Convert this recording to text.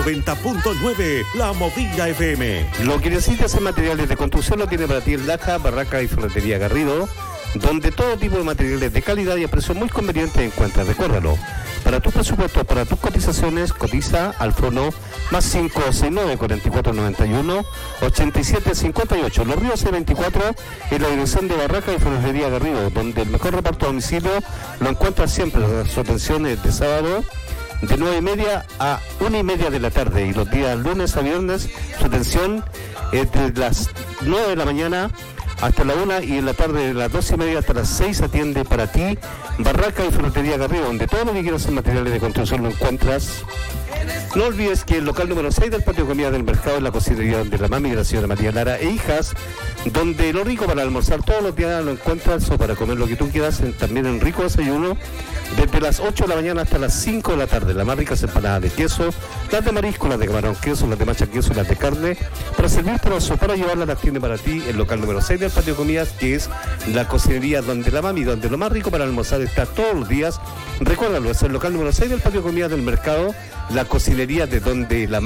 90.9 La Movida FM. Lo que necesitas en materiales de construcción lo tiene para ti el Laja, Barraca y Ferretería Garrido, donde todo tipo de materiales de calidad y a precio muy conveniente encuentras. Recuérdalo, para tus presupuestos, para tus cotizaciones, cotiza al fono más 569-4491-8758. Los Ríos C24 en la dirección de Barraca y Ferretería Garrido, donde el mejor reparto a domicilio lo encuentras siempre. Su atención es de sábado de 9:30 a 1:30 de la tarde y los días lunes a viernes su atención es de las 9 de la mañana hasta la 1 y en la tarde de las 2:30 hasta las 6 atiende para ti Barraca y Ferretería Garrido, donde todo lo que quieras en materiales de construcción lo encuentras. No olvides que el local número 6 del patio de comida del mercado es la cocinería de la mami de la señora María Lara e hijas, donde lo rico para almorzar todos los días lo encuentras o para comer lo que tú quieras, también en rico desayuno, desde las 8 de la mañana hasta las 5 de la tarde. Las más ricas empanadas de queso, las de marisco, las de camarón queso, las de macha queso, las de carne, para servirte o para llevarlas las tiene para ti el local número 6 del patio de comidas, que es la cocinería donde la mami, donde lo más rico para almorzar está todos los días. Recuérdalo, es el local número 6 del patio de comidas del mercado, la cocinería de donde la